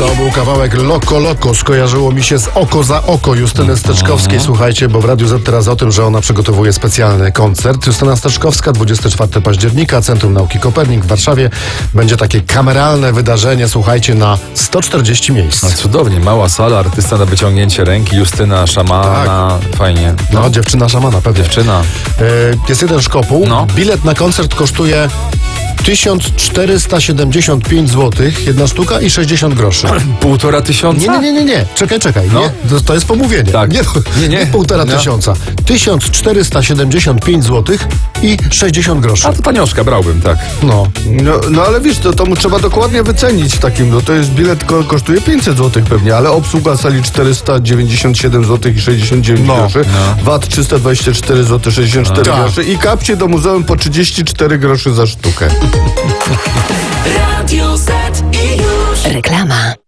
To był kawałek Loko Loko. Skojarzyło mi się z Oko za Oko Justyny Steczkowskiej. Słuchajcie, bo w Radiu Z teraz o tym, że ona przygotowuje specjalny koncert. Justyna Steczkowska, 24 października, Centrum Nauki Kopernik w Warszawie. Będzie takie kameralne wydarzenie, słuchajcie, na 140 miejsc. No, cudownie, mała sala, artysta na wyciągnięcie ręki, Justyna szamana, fajnie. No, dziewczyna szamana, pewnie. Dziewczyna. Jest jeden szkopuł. No. Bilet na koncert kosztuje 1475 zł, jedna sztuka i 60 groszy. 1500? Nie. Czekaj. No. Nie, to jest pomówienie. Tak. Nie 1500. 1475 zł i 60 groszy. A to tanioszka, brałbym, tak. No. No ale wiesz, to mu trzeba dokładnie wycenić w takim, no to jest bilet kosztuje 500 zł pewnie, ale obsługa sali 497 zł i 69 groszy, VAT 324 zł 64 Tak. groszy i kapcie do muzeum po 34 groszy za sztukę. Radio Z i już. Reklama.